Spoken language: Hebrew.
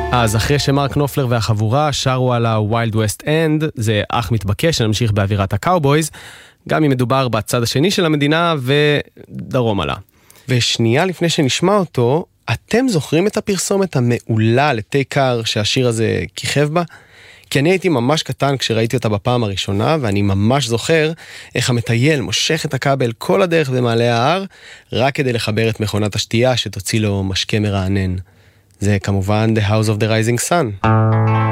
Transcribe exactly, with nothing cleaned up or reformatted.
אז אחרי שמרק נופלר והחבורה שרו על ה-Wild West End, זה אך מתבקש שנמשיך באווירת הקאובויז, גם אם מדובר בצד השני של המדינה ודרום עלה. ושנייה לפני שנשמע אותו, אתם זוכרים את הפרסומת המעולה לטייקר שהשיר הזה כיכב בה? כי אני הייתי ממש קטן כשראיתי אותה בפעם הראשונה, ואני ממש זוכר איך המטייל מושך את הכבל כל הדרך במעלה ההר, רק כדי לחבר את מכונת השתייה שתוציא לו משקה מרענן. זה כמובן The House of the Rising Sun.